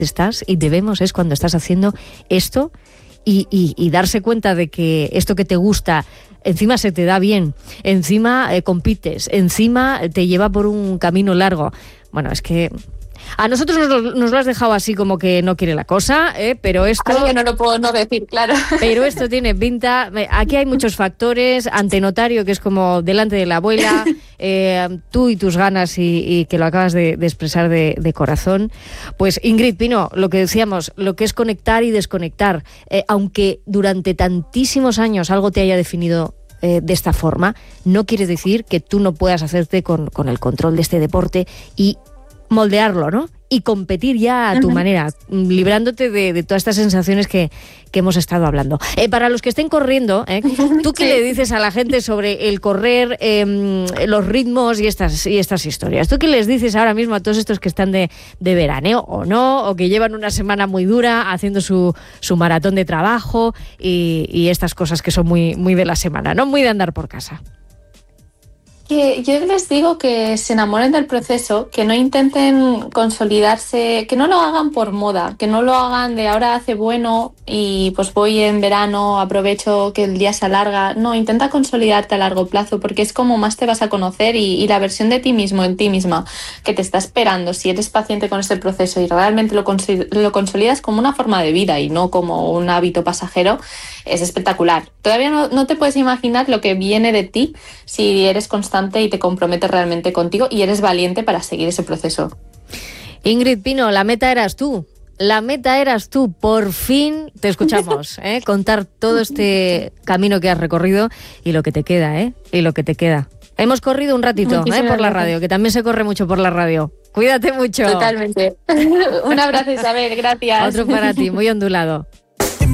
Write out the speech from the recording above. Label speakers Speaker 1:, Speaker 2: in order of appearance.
Speaker 1: estás y debemos es cuando estás haciendo esto y darse cuenta de que esto que te gusta encima se te da bien, encima compites, encima te lleva por un camino largo. Bueno, es que a nosotros nos lo has dejado así como que no quiere la cosa, pero esto...
Speaker 2: Algo que no lo puedo no decir, claro.
Speaker 1: Pero esto tiene pinta... Aquí hay muchos factores, ante notario, que es como delante de la abuela, tú y tus ganas y que lo acabas de expresar de corazón. Pues Ingrid Pino, lo que decíamos, lo que es conectar y desconectar, aunque durante tantísimos años algo te haya definido de esta forma, no quiere decir que tú no puedas hacerte con el control de este deporte y moldearlo, ¿no? Y competir ya a tu manera, librándote de todas estas sensaciones que hemos estado hablando. Para los que estén corriendo, ¿tú qué le dices a la gente sobre el correr, los ritmos y estas historias? ¿Tú qué les dices ahora mismo a todos estos que están de veraneo o no, o que llevan una semana muy dura haciendo su maratón de trabajo y estas cosas que son muy, muy de la semana, ¿no? Muy de andar por casa?
Speaker 2: Yo les digo que se enamoren del proceso, que no intenten consolidarse, que no lo hagan por moda, que no lo hagan de ahora hace bueno y pues voy en verano, aprovecho que el día se alarga. No, intenta consolidarte a largo plazo porque es como más te vas a conocer y la versión de ti mismo, en ti misma, que te está esperando, si eres paciente con este proceso y realmente lo consolidas como una forma de vida y no como un hábito pasajero, es espectacular. Todavía no te puedes imaginar lo que viene de ti si eres constante y te comprometes realmente contigo y eres valiente para seguir ese proceso.
Speaker 1: Ingrid Pino, la meta eras tú. La meta eras tú. Por fin te escuchamos, contar todo este camino que has recorrido y lo que te queda, y lo que te queda. Hemos corrido un ratito por la radio, que también se corre mucho por la radio. Cuídate mucho.
Speaker 2: Totalmente. Un abrazo, Isabel, gracias.
Speaker 1: Otro para ti, muy ondulado.